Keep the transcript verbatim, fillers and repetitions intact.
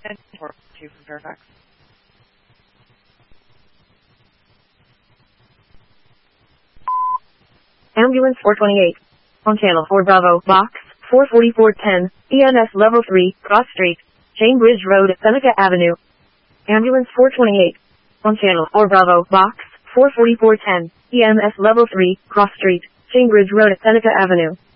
And four two from Fairfax. Ambulance four twenty-eight. On channel four Bravo, box four forty-four ten, E M S level three, Cross Street, Cambridge Road, Seneca Avenue. Ambulance four twenty-eight. On channel four Bravo, box four forty-four ten, E M S level three, Cross Street, Cambridge Road, Seneca Avenue.